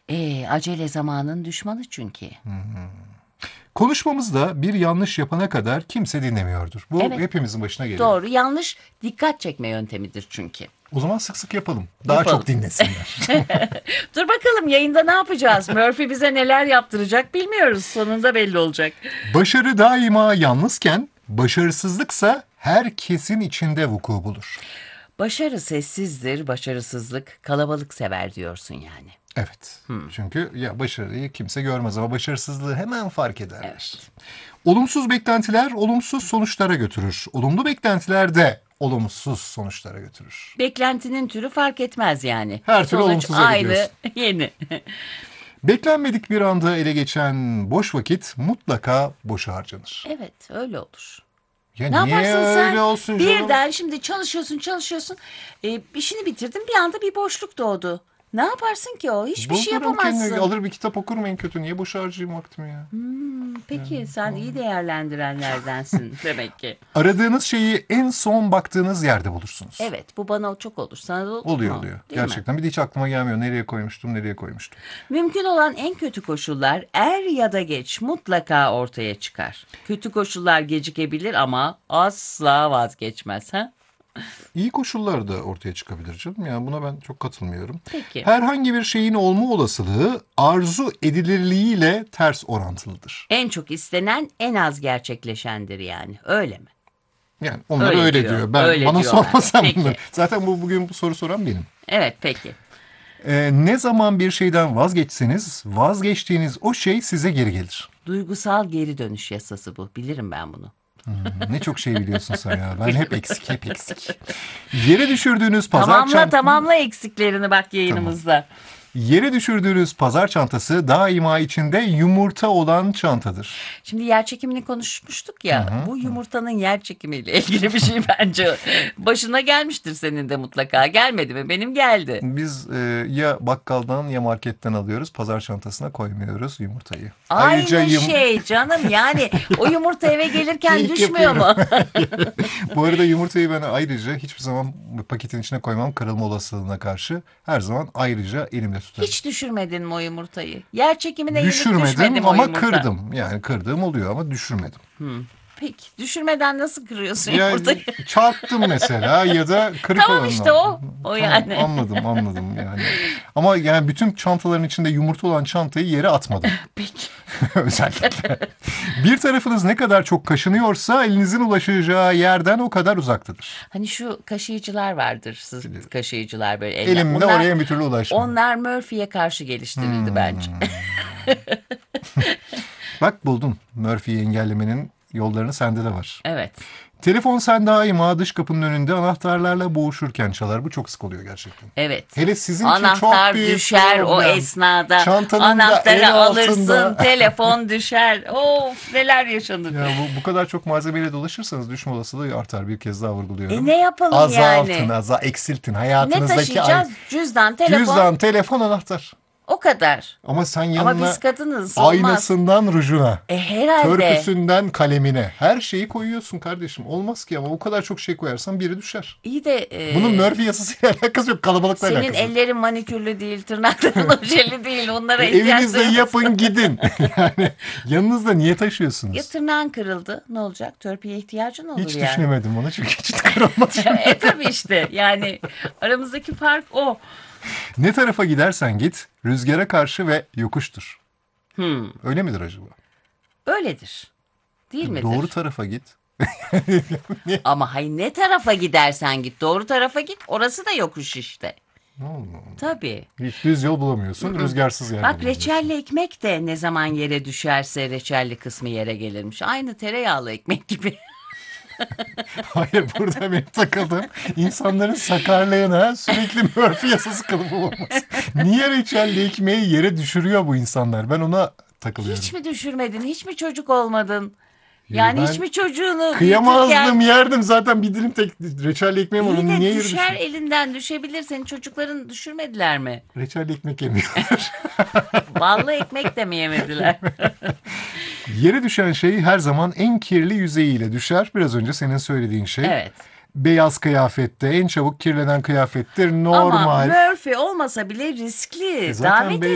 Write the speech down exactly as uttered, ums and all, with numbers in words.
Ee, acele zamanın düşmanı çünkü. Konuşmamızda bir yanlış yapana kadar kimse dinlemiyordur. Bu Evet. hepimizin başına geliyor. Doğru, yanlış dikkat çekme yöntemidir çünkü. O zaman sık sık yapalım. Daha Yapalım. çok dinlesinler. Dur bakalım yayında ne yapacağız? Murphy bize neler yaptıracak bilmiyoruz. Sonunda belli olacak. Başarı daima yalnızken, başarısızlıksa herkesin içinde vuku bulur. Başarı sessizdir, başarısızlık kalabalık sever diyorsun yani. Evet. Çünkü ya başarıyı kimse görmez ama başarısızlığı hemen fark ederler. Evet. Olumsuz beklentiler olumsuz sonuçlara götürür. Olumlu beklentiler de olumsuz sonuçlara götürür. Beklentinin türü fark etmez yani. Her türlü Sonuç olumsuza aynı, gidiyorsun. yeni. Beklenmedik bir anda ele geçen boş vakit mutlaka boşa harcanır. Evet, öyle olur. Ya Ne niye yaparsın öyle sen? olsun canım? Birden şimdi çalışıyorsun, çalışıyorsun. E, işini bitirdin, bir anda bir boşluk doğdu. Ne yaparsın ki o? Hiçbir şey Bulurum yapamazsın. kendimi, alır bir kitap okurum en kötü. Niye boşa harcayayım vaktimi ya? Hmm, peki sen iyi değerlendirenlerdensin demek ki. Aradığınız şeyi en son baktığınız yerde bulursunuz. Evet, bu bana çok olur. Sana da olur Oluyor mu? oluyor. Değil mi? Gerçekten bir de hiç aklıma gelmiyor. Nereye koymuştum, nereye koymuştum. Mümkün olan en kötü koşullar er ya da geç mutlaka ortaya çıkar. Kötü koşullar gecikebilir ama asla vazgeçmez. Ha? İyi koşullar da ortaya çıkabilir canım. Yani buna ben çok katılmıyorum. Peki. Herhangi bir şeyin olma olasılığı arzu edilirliğiyle ters orantılıdır. En çok istenen en az gerçekleşendir yani. Öyle mi? Yani onlar Öyle öyle, diyor, diyor. Ben öyle bana diyorlar. sormasan Peki. bunları. Zaten bu bugün bu soru soran benim. Evet, peki. Ee, ne zaman bir şeyden vazgeçseniz vazgeçtiğiniz o şey size geri gelir. Duygusal geri dönüş yasası bu. Bilirim ben bunu. Hmm, ne çok şey biliyorsun sen ya. Ben hep eksik, hep eksik. Yere düşürdüğünüz pazar Tamamla çantası... tamamla eksiklerini bak yayınımızda. Yere düşürdüğünüz pazar çantası daima içinde yumurta olan çantadır. Şimdi yer çekimini konuşmuştuk ya. Bu yumurtanın yer çekimiyle ilgili bir şey bence. Başına gelmiştir senin de mutlaka. Gelmedi mi? Benim geldi. Biz e, ya bakkaldan ya marketten alıyoruz. Pazar çantasına koymuyoruz yumurtayı. Aynı yum- şey canım, yani o yumurta eve gelirken İlk düşmüyor mu? Bu arada yumurtayı ben ayrıca hiçbir zaman paketin içine koymam, kırılma olasılığına karşı. Her zaman ayrıca elimde tutarım. Hiç düşürmedin mi o yumurtayı? Yer çekimine yenik düşmedi Düşürmedim mi o ama yumurta? kırdım. Yani kırdığım oluyor ama düşürmedim. Peki düşürmeden nasıl kırıyorsun Yani yumurtayı? çarptım mesela ya da kırık Tamam olanı. işte o. O Tamam, yani. anladım anladım yani. Ama yani bütün çantaların içinde yumurta olan çantayı yere atmadım. Peki. Özellikle. Bir tarafınız ne kadar çok kaşınıyorsa elinizin ulaşacağı yerden o kadar uzaktadır. Hani şu kaşıyıcılar vardır. Sırt kaşıyıcılar böyle. eller. Elimde Onlar- oraya bir türlü ulaşmıyor. Onlar Murphy'ye karşı geliştirildi bence. Bak buldun. Murphy'yi engellemenin yollarını sende de var. Evet. Telefon sen daima dış kapının önünde anahtarlarla boğuşurken çalar. Bu çok sık oluyor gerçekten. Evet. Hele sizin için Anahtar çok büyük düşer o problem. esnada. Çantanın da Anahtarı en alırsın, altında. telefon düşer. Of, neler yaşanır. Ya bu, bu kadar çok malzemeyle dolaşırsanız düşme olasılığı artar. Bir kez daha vurguluyorum. E ne yapalım Azaltın, yani? azal, eksiltin. Ne Hayatınızdaki taşıyacağız? Cüzdan, telefon. cüzdan, telefon, anahtar. O kadar. Ama sen yanına Ama biz kadınız, olmaz. aynasından rujuna, E herhalde. törpüsünden kalemine her şeyi koyuyorsun kardeşim. Olmaz ki ama o kadar çok şey koyarsan biri düşer. İyi de e, Bunun Murphy yasasıyla alakası yok. Kalabalıkla senin alakası yok. ellerin manikürlü değil, tırnakların ojeli değil. Onlara ihtiyaç Evinizde duyuyorsun. yapın gidin. Yani yanınızda niye taşıyorsunuz? Ya tırnağın kırıldı, ne olacak? Törpüye ihtiyacın olur Hiç yani. düşünemedim onu çünkü hiç kırılmadı. E tabii işte, yani aramızdaki fark o. Ne tarafa gidersen git rüzgara karşı ve yokuştur. Hmm, Öyle midir acaba? öyledir. Değil midir? Doğru tarafa git. Ama hayır, ne tarafa gidersen git, doğru tarafa git. Orası da yokuş işte. Allah Allah. Tabii. Hiç düz yol bulamıyorsun, rüzgarsız yer Bak bulamıyorsun. reçelli ekmek de ne zaman yere düşerse reçelli kısmı yere gelirmiş. Aynı tereyağlı ekmek gibi. Hayır burada benim takıldığım insanların sakarlığına sürekli Murphy yasası kılıfı olması. Niye reçelli ekmeği yere düşürüyor bu insanlar? Ben ona takılıyorum. Hiç mi düşürmedin? Hiç mi çocuk olmadın? Yani ben hiç mi çocuğunu Kıyamazdım, büyütürken- yerdim zaten bir dilim tek reçelli ekmeğim var. İyi Onu de niye yere düşer, düşürüyor? elinden düşebilir. Senin çocukların düşürmediler mi? Reçelli ekmek yemiyorlar. Ballı ekmek de mi yemediler? Yere düşen şey her zaman en kirli yüzeyiyle düşer. Biraz önce senin söylediğin şey. Evet. Beyaz kıyafette en çabuk kirlenen kıyafettir. Normal. Ama Murphy olmasa bile riskli. E zaten Davet